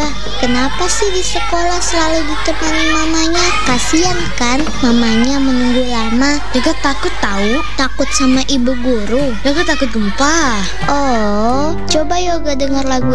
kenapa sih di sekolah selalu ditemani mamanya? Kasian kan mamanya menunggu lama. Yoga takut tahu. Takut sama ibu guru. Yoga takut gempa. Oh, coba Yoga dengar lagu